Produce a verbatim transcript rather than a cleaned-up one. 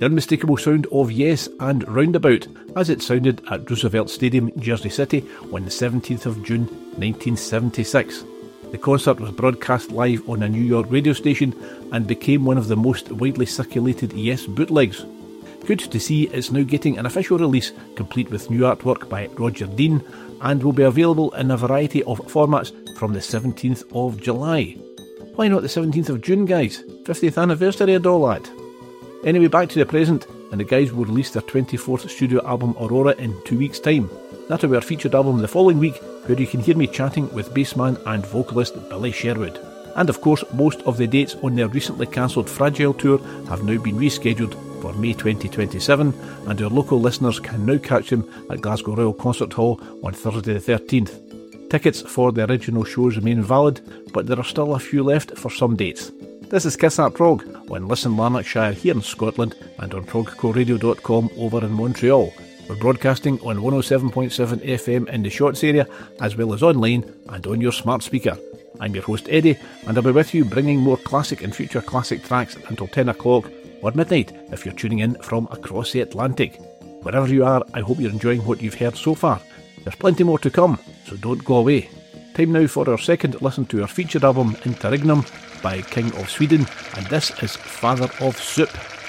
The unmistakable sound of Yes and Roundabout, as it sounded at Roosevelt Stadium, Jersey City, on the seventeenth of June nineteen seventy-six. The concert was broadcast live on a New York radio station and became one of the most widely circulated Yes bootlegs. Good to see it's now getting an official release, complete with new artwork by Roger Dean, and will be available in a variety of formats from the seventeenth of July. Why not the seventeenth of June, guys? fiftieth anniversary and all that. Anyway, back to the present, and the guys will release their twenty-fourth studio album Aurora in two weeks' time. That'll be our featured album the following week, where you can hear me chatting with bassman and vocalist Billy Sherwood. And of course, most of the dates on their recently cancelled Fragile tour have now been rescheduled for May twenty twenty-seven, and our local listeners can now catch them at Glasgow Royal Concert Hall on Thursday the thirteenth. Tickets for the original shows remain valid, but there are still a few left for some dates. This is Kiss That Prog on Listen Lanarkshire here in Scotland and on prog co radio dot com over in Montreal. We're broadcasting on one oh seven point seven F M in the Shorts area, as well as online and on your smart speaker. I'm your host Eddie, and I'll be with you bringing more classic and future classic tracks until ten o'clock or midnight if you're tuning in from across the Atlantic. Wherever you are, I hope you're enjoying what you've heard so far. There's plenty more to come, so don't go away. Time now for our second listen to our featured album Interregnum by King of Sweden, and this is Father of Soup.